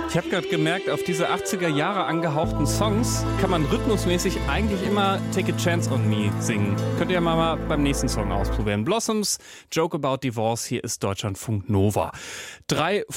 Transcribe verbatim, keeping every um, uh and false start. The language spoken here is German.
Ich habe gerade gemerkt, auf diese achtziger Jahre angehauchten Songs kann man rhythmusmäßig eigentlich immer Take a Chance on Me singen. Könnt ihr mal, mal beim nächsten Song ausprobieren. Blossoms, Joke About Divorce, hier ist Deutschlandfunk Nova. Drei